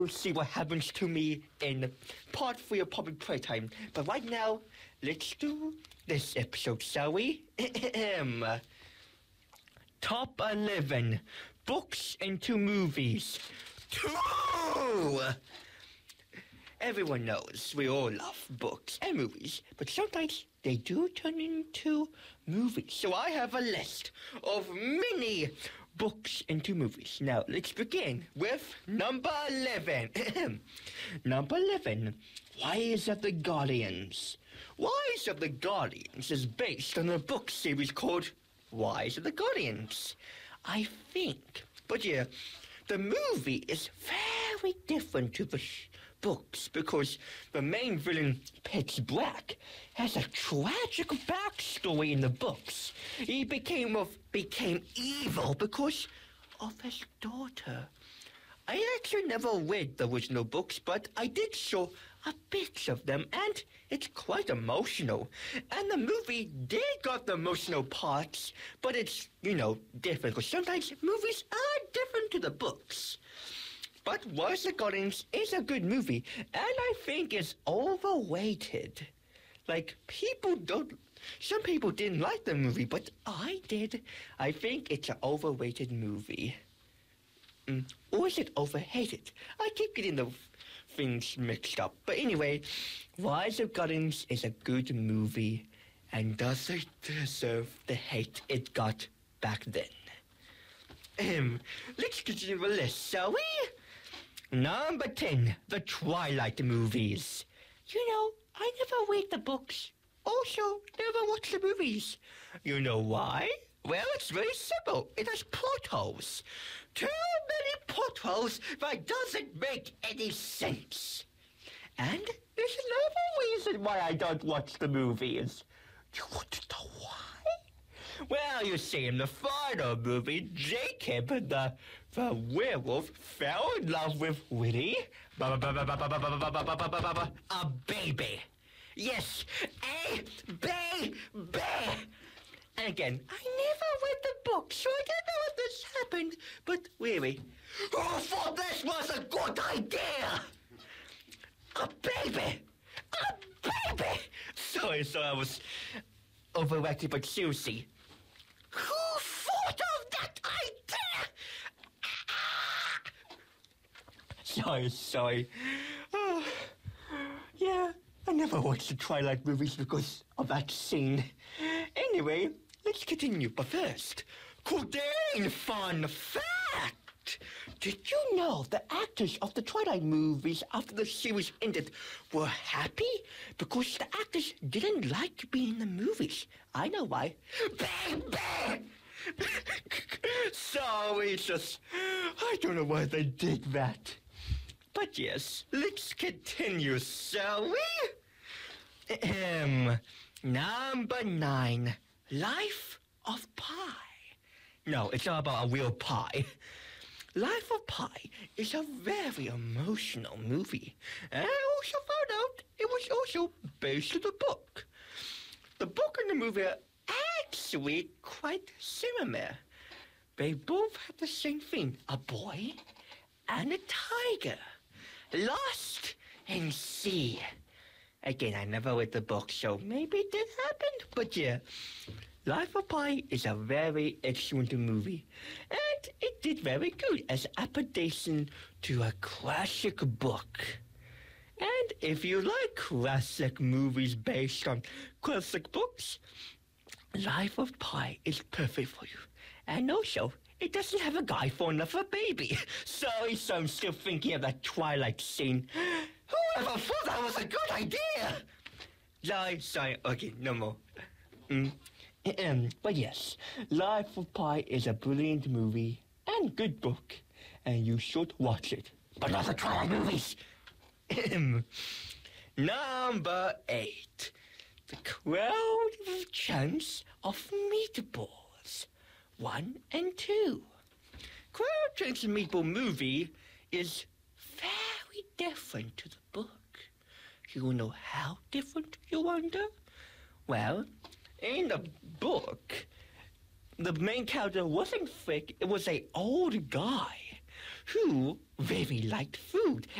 We'll see what happens to me in part 3 of Public Playtime. But right now, let's do this episode, shall we? Top 11 books into movies. 2! Everyone knows we all love books and movies, but sometimes they do turn into movies. So I have a list of many books into movies. Now, let's begin with number 11. Number 11, Rise of the Guardians. Rise of the Guardians is based on a book series called Rise of the Guardians, I think. But yeah, the movie is very different to the books because the main villain, Pitch Black, has a tragic backstory in the books. He became evil because of his daughter. I actually never read the original books, but I did saw a bit of them, and it's quite emotional. And the movie did got the emotional parts, but it's, different, because sometimes movies are different to the books. But Rise of the Guardians is a good movie, and I think it's overrated. Some people didn't like the movie, but I did. I think it's an overrated movie. Or is it overhated? I keep getting the things mixed up. But anyway, Rise of Guardians is a good movie, and does it deserve the hate it got back then? Let's continue the list, shall we? Number 10, the Twilight movies. I never read the books. Also, never watched the movies. You know why? Well, it's very simple. It has plot holes. Too many plot holes that doesn't make any sense. And there's another reason why I don't watch the movies. You want to know why? Well, you see, in the final movie, Jacob, the werewolf, fell in love with Winnie, a baby. Yes, a baby. And again, I never read the book, so I don't know if this happened, but really, who thought this was a good idea? A baby! A baby! Sorry, I was overacting, but seriously, who thought of that idea? Sorry. Yeah, I never watched the Twilight movies because of that scene. Anyway, let's continue. But first, Cordain fun fact! Did you know the actors of the Twilight movies after the series ended were happy? Because the actors didn't like being in the movies. I know why. Bang, bang! Sorry, I don't know why they did that. But yes, let's continue, shall we? Number 9, Life of Pi. No, it's not about a real pie. Life of Pi is a very emotional movie. And I also found out it was also based on the book. The book and the movie are actually quite similar. They both have the same thing, a boy and a tiger, lost in sea. Again, I never read the book, so maybe it did happen. But yeah, Life of Pi is a very excellent movie. And it did very good as an adaptation to a classic book. And if you like classic movies based on classic books, Life of Pi is perfect for you. And also, it doesn't have a guy falling off a baby. Sorry, so I'm still thinking of that Twilight scene. Whoever thought that was a good idea? Sorry, okay, no more. But yes, Life of Pi is a brilliant movie and good book, and you should watch it. But not the Twilight movies! Number 8, The Crowd Chance of Meatballs 1 and 2. Crowd Chance of Meatball movie is very different to the book. You know how different, you wonder? Well, in the book, the main character wasn't thick. It was an old guy who very liked food